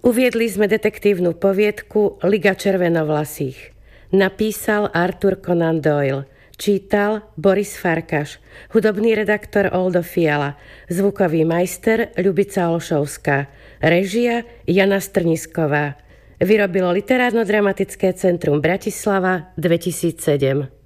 Uviedli sme detektívnu poviedku Liga červenovlasých. Napísal Arthur Conan Doyle. Čítal Boris Farkaš. Hudobný redaktor Oldo Fiala. Zvukový majster Ľubica Olšovská. Režia Jana Strnisková. Vyrobilo Literárno-dramatické centrum Bratislava 2007.